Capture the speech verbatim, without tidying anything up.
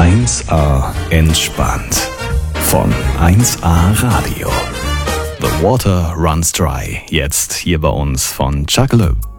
eins A entspannt. Von eins A Radio. The Water Runs Dry. Jetzt hier bei uns von Chuckaloo.